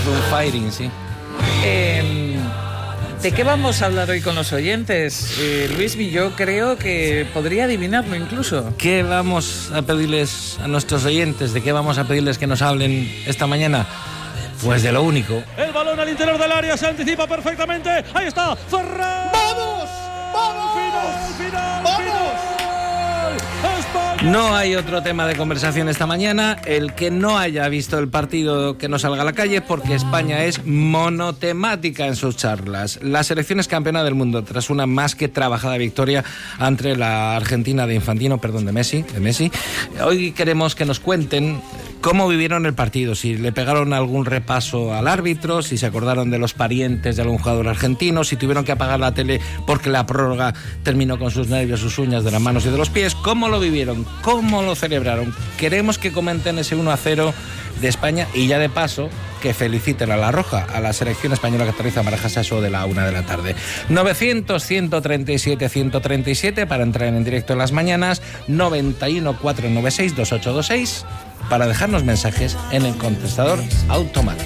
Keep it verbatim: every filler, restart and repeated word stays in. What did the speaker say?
Earth Fighting, sí. Eh, ¿De qué vamos a hablar hoy con los oyentes? Eh, Luis, yo creo que podría adivinarlo incluso. ¿Qué vamos a pedirles a nuestros oyentes? ¿De qué vamos a pedirles que nos hablen esta mañana? Pues de lo único. El balón al interior del área se anticipa perfectamente. Ahí está, Ferran. ¡Vamos! ¡Vamos! ¡Final, final, ¡Vamos! final! ¡España! No hay otro tema de conversación esta mañana, el que no haya visto el partido que no salga a la calle, porque España es monotemática en sus charlas. La selección es campeona del mundo tras una más que trabajada victoria ante la Argentina de Infantino, perdón, de Messi, de Messi. Hoy queremos que nos cuenten cómo vivieron el partido, si le pegaron algún repaso al árbitro, si se acordaron de los parientes de algún jugador argentino, si tuvieron que apagar la tele porque la prórroga terminó con sus nervios, sus uñas de las manos y de los pies. ¿Cómo lo vivieron? ¿Cómo lo celebraron? Queremos que comenten ese uno a cero de España y ya de paso que feliciten a La Roja, a la selección española que aterriza a Barajas a eso de la una de la tarde. novecientos, ciento treinta y siete, ciento treinta y siete para entrar en directo en las mañanas, noventa y uno, cuatrocientos noventa y seis, veintiocho veintiséis para dejarnos mensajes en el contestador automático.